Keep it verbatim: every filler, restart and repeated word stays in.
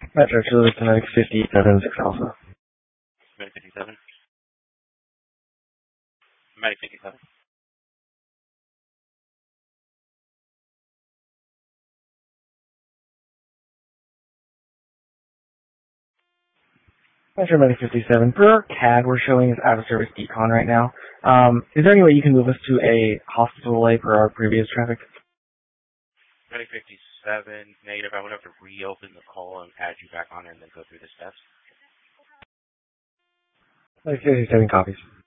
Metro Chile to Medic fifty-seven, six Alpha. Medic fifty-seven. Medic fifty-seven. Metro Medic fifty-seven. Per our C A D, we're showing as out of service decon right now. Um, is there any way you can move us to a hospital A per our previous traffic? Medic fifty-seven, negative. I would have to reopen the call and add you back on and then go through the steps. Medic fifty-seven copies.